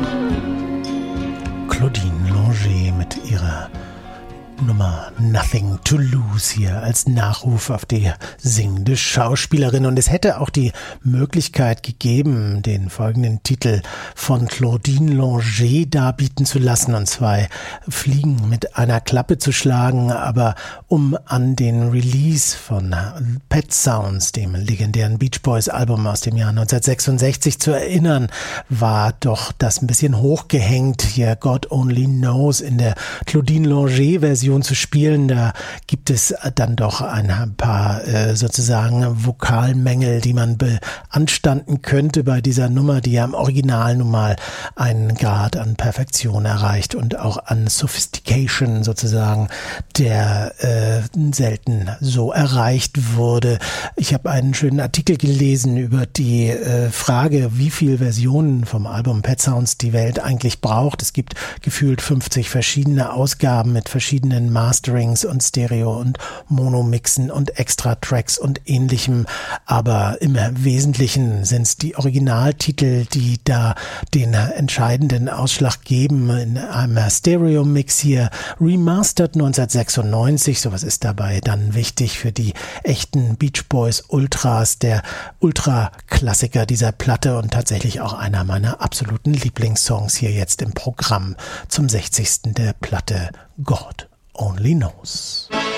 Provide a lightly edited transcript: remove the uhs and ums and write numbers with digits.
Claudine Longet mit ihrer Nummer Nothing to Lose hier als Nachruf auf die singende Schauspielerin. Und es hätte auch die Möglichkeit gegeben, den folgenden Titel von Claudine Longet darbieten zu lassen und zwei Fliegen mit einer Klappe zu schlagen. Aber um an den Release von Pet Sounds, dem legendären Beach Boys Album aus dem Jahr 1966 zu erinnern, war doch das ein bisschen hochgehängt, hier God Only Knows in der Claudine Longet Version zu spielen. Da gibt es dann doch ein paar sozusagen Vokalmängel, die man beanstanden könnte bei dieser Nummer, die ja im Original nun mal einen Grad an Perfektion erreicht und auch an Sophistication sozusagen, der selten so erreicht wurde. Ich habe einen schönen Artikel gelesen über die Frage, wie viele Versionen vom Album Pet Sounds die Welt eigentlich braucht. Es gibt gefühlt 50 verschiedene Ausgaben mit verschiedenen Masterings und Stereo- und Monomixen und Extra-Tracks und ähnlichem, aber im Wesentlichen sind es die Originaltitel, die da den entscheidenden Ausschlag geben. In einem Stereo-Mix hier, remastered 1996, sowas ist dabei dann wichtig für die echten Beach Boys Ultras, der Ultra-Klassiker dieser Platte und tatsächlich auch einer meiner absoluten Lieblingssongs hier jetzt im Programm zum 60. der Platte God Only Knows.